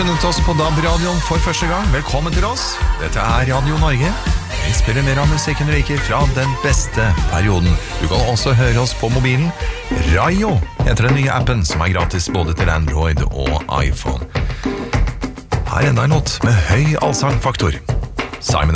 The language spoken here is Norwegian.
Funnet oss på DAB-radioen for første gang. Velkommen til oss. Dette er Radio Norge. Vi spiller mer av musikken du liker fra den beste perioden. Du kan også høre oss på mobilen. Rayo heter den nye appen som er gratis både til Android og iPhone. Her enda en låt med høy allsangfaktor. Simon